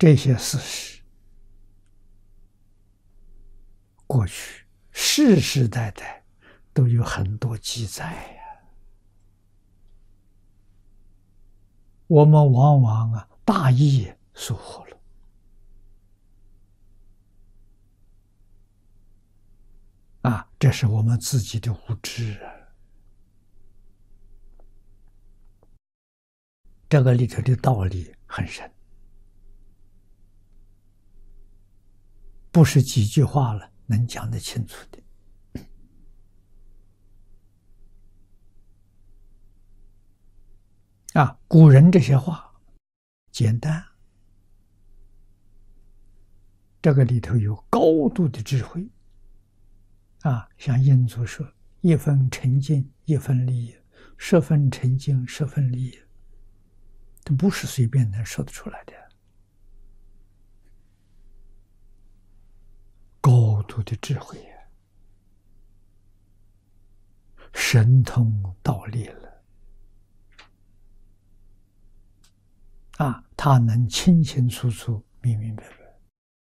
这些事实，过去世世代代都有很多记载呀。我们往往大意疏忽了这是我们自己的无知啊。这个里头的道理很深，不是几句话了能讲得清楚的。古人这些话简单，这个里头有高度的智慧像印祖说：“一分诚敬，一分利益；十分诚敬，十分利益。”这不是随便能说得出来的，高度的智慧神通道力了他能清清楚楚、明明白白。